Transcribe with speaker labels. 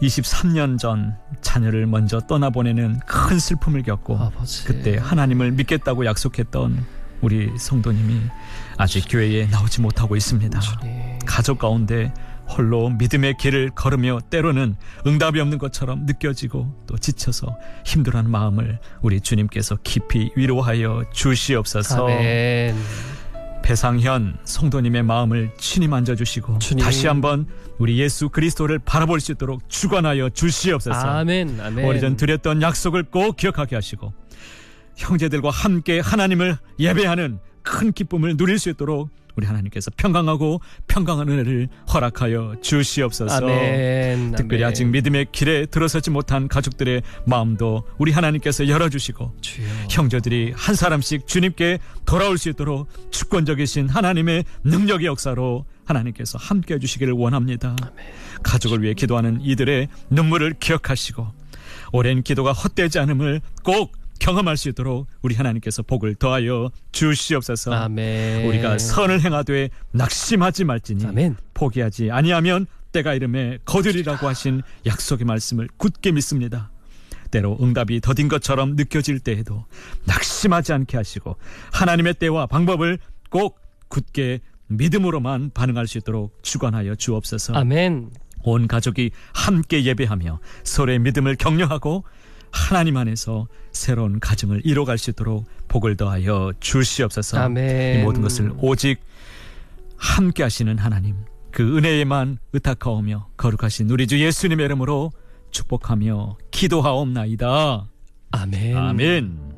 Speaker 1: 23년 전 자녀를 먼저 떠나보내는 큰 슬픔을 겪고
Speaker 2: 아버지.
Speaker 1: 그때 하나님을 믿겠다고 약속했던 우리 성도님이 아직 교회에 나오지 못하고 있습니다.
Speaker 2: 주님.
Speaker 1: 가족 가운데 홀로 믿음의 길을 걸으며 때로는 응답이 없는 것처럼 느껴지고 또 지쳐서 힘들어하는 마음을 우리 주님께서 깊이 위로하여 주시옵소서.
Speaker 2: 아멘.
Speaker 1: 배상현 성도님의 마음을 친히 만져주시고
Speaker 2: 주님.
Speaker 1: 다시 한번 우리 예수 그리스도를 바라볼 수 있도록 주관하여 주시옵소서.
Speaker 2: 아멘. 아멘.
Speaker 1: 오래전 드렸던 약속을 꼭 기억하게 하시고 형제들과 함께 하나님을 예배하는 큰 기쁨을 누릴 수 있도록 우리 하나님께서 평강하고 평강한 은혜를 허락하여 주시옵소서.
Speaker 2: 아멘.
Speaker 1: 특별히
Speaker 2: 아멘.
Speaker 1: 아직 믿음의 길에 들어서지 못한 가족들의 마음도 우리 하나님께서 열어주시고
Speaker 2: 주여.
Speaker 1: 형제들이 한 사람씩 주님께 돌아올 수 있도록 주권적이신 하나님의 능력의 역사로 하나님께서 함께 해주시기를 원합니다. 가족을 위해 기도하는 이들의 눈물을 기억하시고 오랜 기도가 헛되지 않음을 꼭 경험할 수 있도록 우리 하나님께서 복을 더하여 주시옵소서.
Speaker 2: 아멘.
Speaker 1: 우리가 선을 행하되 낙심하지 말지니
Speaker 2: 아멘.
Speaker 1: 포기하지 아니하면 때가 이름에 거두리라고 하신 약속의 말씀을 굳게 믿습니다. 때로 응답이 더딘 것처럼 느껴질 때에도 낙심하지 않게 하시고 하나님의 때와 방법을 꼭 굳게 믿음으로만 반응할 수 있도록 주관하여 주옵소서.
Speaker 2: 아멘.
Speaker 1: 온 가족이 함께 예배하며 서로의 믿음을 격려하고 하나님 안에서 새로운 가정을 이뤄갈 수 있도록 복을 더하여 주시옵소서.
Speaker 2: 아멘.
Speaker 1: 이 모든 것을 오직 함께 하시는 하나님 그 은혜에만 의탁하오며 거룩하신 우리 주 예수님의 이름으로 축복하며 기도하옵나이다.
Speaker 2: 아멘.
Speaker 1: 아멘.